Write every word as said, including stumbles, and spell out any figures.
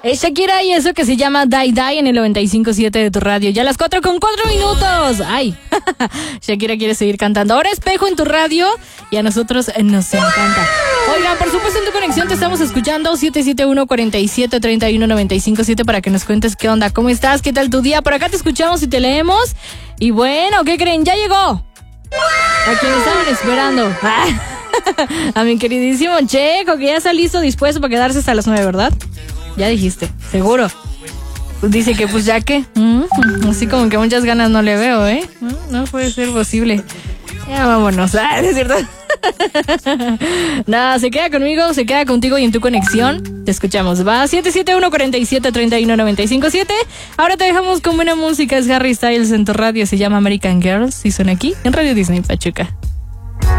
Es Shakira y eso que se llama Die Die en el noventa y cinco punto siete de tu radio. Ya a las cuatro con cuatro minutos. Ay, Shakira quiere seguir cantando. Ahora Espejo en tu radio y a nosotros nos encanta. Oigan, por supuesto en tu conexión te estamos escuchando siete siete uno, cuatro siete, tres uno, nueve cinco siete para que nos cuentes qué onda, cómo estás, qué tal tu día. Por acá te escuchamos y te leemos. Y bueno, ¿qué creen? Ya llegó. A quien estaban esperando. A mi queridísimo Checo, que ya está listo, dispuesto para quedarse hasta las nueve, ¿verdad? Ya dijiste, seguro. Pues dice que pues ya que, mm, así como que muchas ganas no le veo, ¿eh? No puede ser posible. Ya vámonos, ah, ¿es cierto? Nada, se queda conmigo, se queda contigo y en tu conexión. Te escuchamos, va, siete siete uno, cuatro siete, tres uno, nueve cinco siete. Ahora te dejamos con buena música, es Harry Styles en tu radio, se llama American Girls y suena aquí en Radio Disney Pachuca.